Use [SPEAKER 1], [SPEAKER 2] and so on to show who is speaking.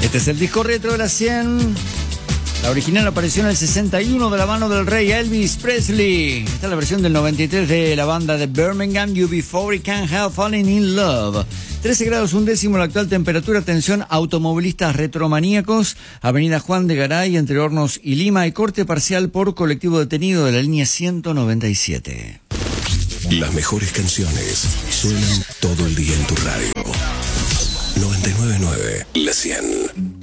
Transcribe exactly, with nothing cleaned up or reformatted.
[SPEAKER 1] Este es el disco retro de la cien. La original apareció en el sesenta y uno de la mano del rey Elvis Presley. Esta es la versión del noventa y tres de la banda de Birmingham, U B cuarenta, Can't Help Falling in Love. trece grados un décimo la actual temperatura. Atención, automovilistas retromaníacos. Avenida Juan de Garay, entre Hornos y Lima. Y corte parcial por colectivo detenido de la línea ciento noventa y siete.
[SPEAKER 2] Las mejores canciones suenan todo el día en tu radio. noventa y nueve punto nueve, La cien.